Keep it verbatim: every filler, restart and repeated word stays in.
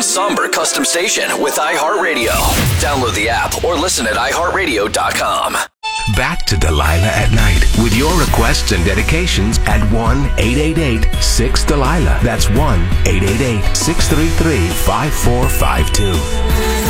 own somber custom station with iHeartRadio. Download the app or listen at i heart radio dot com. Back to Delilah at Night with your requests and dedications at one eight eight eight six Delilah. That's one eight eight eight six three three five four five two.